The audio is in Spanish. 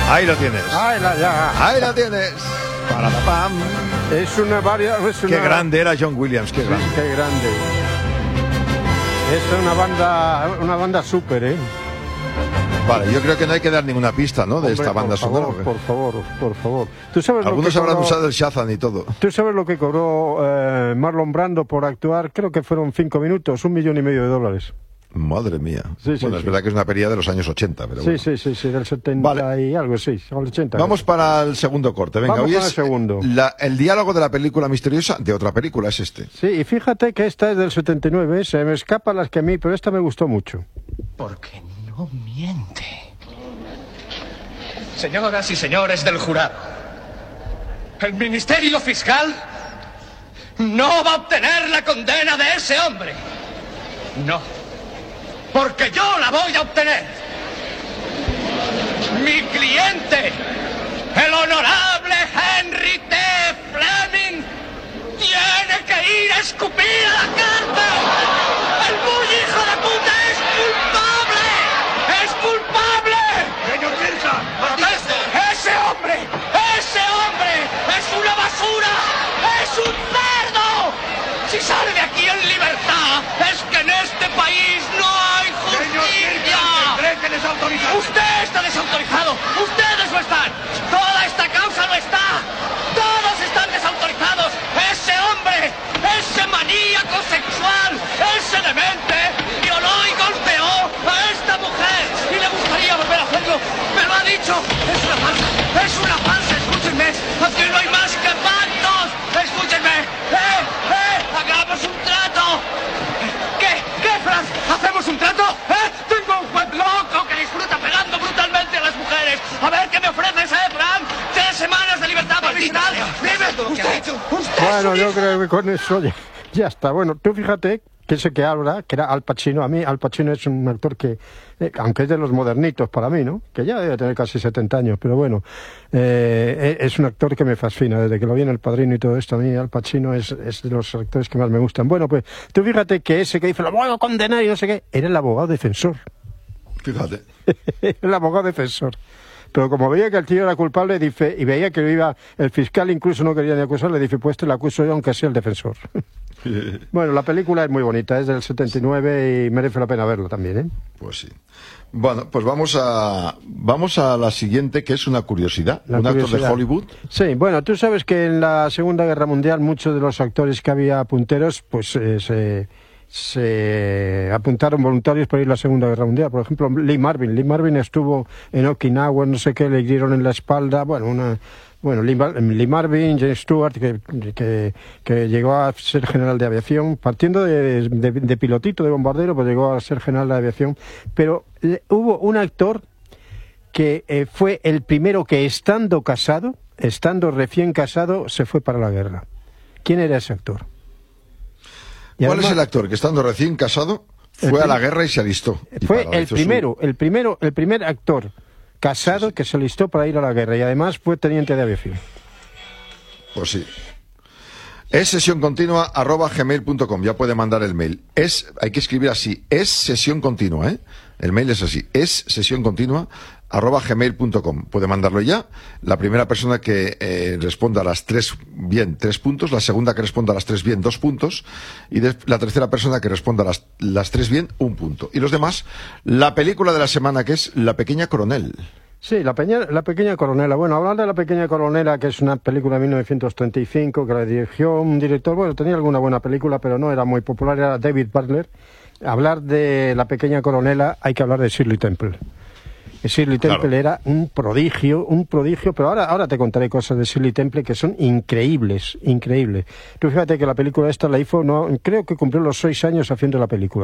Ahí lo tienes. Ahí la tienes. Parapam. Es una Qué grande era John Williams, qué grande. Qué grande. Es una banda súper, ¿eh? Vale, yo creo que no hay que dar ninguna pista, ¿no? De Hombre, esta banda sonora. Por favor. ¿Tú sabes Algunos habrán usado el Shazam y todo. ¿Tú sabes lo que cobró Marlon Brando por actuar? Creo que fueron 5 minutos, $1,5 millones. Madre mía. Sí, bueno, es verdad que es una película de los años 80, pero bueno. Sí, del 70 vale. y algo, sí, al 80. Vamos para el segundo corte. Venga, Vamos hoy para es el segundo. el diálogo de la película misteriosa de otra película, es este. Sí, y fíjate que esta es del 79, se me escapan las que a mí, pero esta me gustó mucho. Porque no miente. Señoras y señores del jurado, el Ministerio Fiscal no va a obtener la condena de ese hombre. No. Porque yo la voy a obtener. Mi cliente, el honorable Henry T. Fleming, tiene que ir a escupir a la cárcel. El muy hijo de puta es culpable. ¡Es culpable! Señor Wilson, protesto. ¡Ese hombre es una basura! ¡Es un cerdo! Si sale de aquí en libertad, es que en este país no hay justicia. ¿Cree que desautorizado? Usted está desautorizado. Ustedes lo están. Toda esta causa lo está. Todos están desautorizados. Ese hombre, ese maníaco sexual, ese demente, violó y golpeó a esta mujer. Y le gustaría volver a hacerlo. Me lo ha dicho. Es una falsa. Es una falsa. Escúchenme. Aquí no hay más que pactos. Escúchenme. Hagamos un trato. ¿Qué, Franz? ¿Hacemos un trato? Tengo un juez loco que disfruta pegando brutalmente a las mujeres. A ver qué me ofreces, Franz. 3 semanas de libertad condicional. Dime, usted. Bueno, yo creo que con eso ya está. Bueno, tú fíjate que ese que habla, que era Al Pacino. A mí Al Pacino es un actor que, aunque es de los modernitos para mí, ¿no? Que ya debe tener casi 70 años, pero bueno, es un actor que me fascina. Desde que lo vi en El Padrino y todo esto, a mí Al Pacino es de los actores que más me gustan. Bueno, pues tú fíjate que ese que dice, lo voy a condenar y no sé qué, era el abogado defensor. Fíjate. El abogado defensor. Pero como veía que el tío era culpable, dice, y veía que lo iba, el fiscal incluso no quería ni acusarle, dice, pues te lo acuso yo aunque sea el defensor. Bueno, la película es muy bonita, es del 79 y merece la pena verlo también, ¿eh? Pues sí. Bueno, pues vamos a la siguiente, que es una curiosidad. Actor de Hollywood. Sí, bueno, tú sabes que en la Segunda Guerra Mundial muchos de los actores que había punteros, pues se apuntaron voluntarios para ir a la Segunda Guerra Mundial. Por ejemplo, Lee Marvin estuvo en Okinawa, no sé qué, le dieron en la espalda, Lee Marvin, James Stewart, que llegó a ser general de aviación, partiendo de pilotito, de bombardero, pues llegó a ser general de aviación. Pero hubo un actor que fue el primero que, estando recién casado, se fue para la guerra. ¿Quién era ese actor? ¿Cuál es el actor que, estando recién casado, fue a la guerra y se alistó? Fue el primer actor casado que se alistó para ir a la guerra, y además fue teniente de aviación. Pues sí. Es sesioncontinua@gmail.com. Ya puede mandar el mail. Hay que escribir así. Es sesión continua, ¿eh? El mail es así. Es sesioncontinua@gmail.com. Puede mandarlo ya. La primera persona que responda a las 3 bien, 3 puntos. La segunda que responda a las 3 bien, 2 puntos. Y la tercera persona que responda a las 3 bien, 1 punto. Y los demás, la película de la semana, que es La Pequeña Coronel. Sí, la Pequeña Coronela. Bueno, hablar de La Pequeña Coronela, que es una película de 1935, que la dirigió un director, bueno, tenía alguna buena película, pero no era muy popular, era David Butler. Hablar de La Pequeña Coronela, hay que hablar de Shirley Temple. Shirley Temple era un prodigio, pero ahora te contaré cosas de Shirley Temple que son increíbles. Tú fíjate que la película esta la hizo, creo que cumplió los 6 años haciendo la película.